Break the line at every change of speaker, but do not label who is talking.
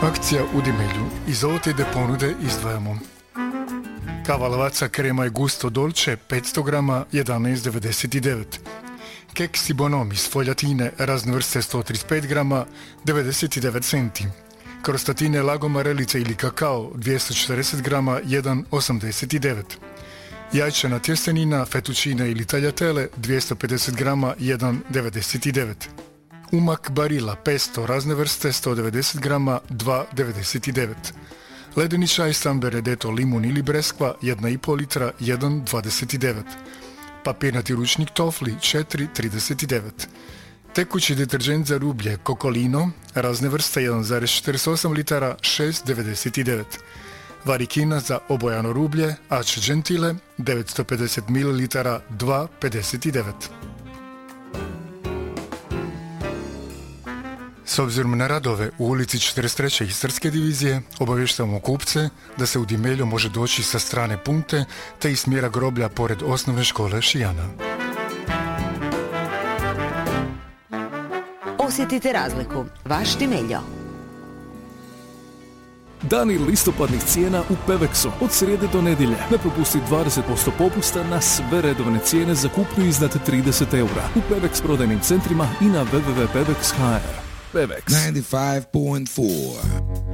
Akcija u Dimelju. Iz ove ide ponude izdvajamo kava Lavazza krema i gusto dolce 500 grama 11,99. Keksi Bonomi s foljatine razne vrste 135 grama 99 centi. Krostatine Lago Marelice ili kakao 240 grama 1,89. Jajčana tjestenina, fettuccine ili tagliatelle 250 grama 1,99. Umak Barilla pesto razne vrste 190 grama 2,99. Ledeni čaj San Benedetto limun ili breskva 1,5 litra 1,29. Papirnati ručnik Tofli 4,39. Tekući deterđent za rublje Kokolino razne vrste 1,48 litara 6,99. Varikina za obojano rublje Ace Gentile 950 ml 2,59. S obzirom na radove u ulici 43. Istarske divizije, obavještavamo kupce da se u Dimelju može doći sa strane Punte te iz smjera groblja pored osnovne škole Šijana.
Osjetite razliku. Vaš Dimeljo.
Dani listopadnih cijena u Pevexu od srijede do nedjelje. Ne propusti 20% popusta na sve redovne cijene za kupnju iznad 30 eura u Pevex prodajnim centrima i na www.pevex.hr. Pevex
95.4